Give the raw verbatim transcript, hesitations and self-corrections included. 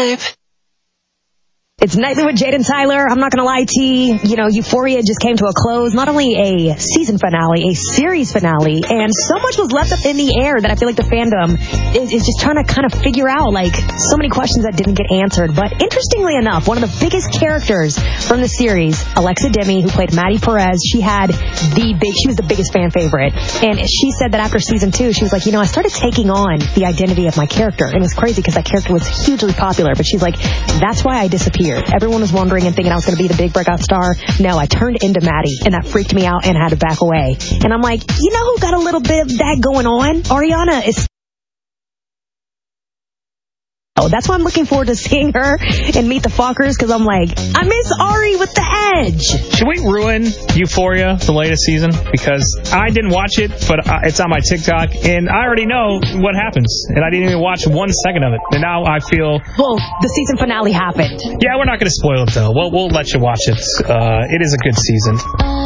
life. It's Nightly with Jaden Tyler. I'm not going to lie, T. You know, Euphoria just came to a close. Not only a season finale, a series finale. And so much was left up in the air that I feel like the fandom is, is just trying to kind of figure out, like, so many questions that didn't get answered. But interestingly enough, one of the biggest characters from the series, Alexa Demi, who played Maddie Perez, she had the big, she was the biggest fan favorite. And she said that after season two, she was like, you know, I started taking on the identity of my character. And it was crazy because that character was hugely popular. But she's like, that's why I disappeared. Everyone was wondering and thinking I was going to be the big breakout star. No, I turned into Maddie, and that freaked me out and I had to back away. And I'm like, you know who got a little bit of that going on? Ariana is... Oh, that's why I'm looking forward to seeing her and Meet the Fockers, because I'm like, I miss Ari with the edge. Should we ruin Euphoria, the latest season? Because I didn't watch it, but it's on my TikTok, and I already know what happens. And I didn't even watch one second of it. And now I feel... Well, the season finale happened. Yeah, we're not going to spoil it, though. We'll, we'll let you watch it. Uh, it is a good season.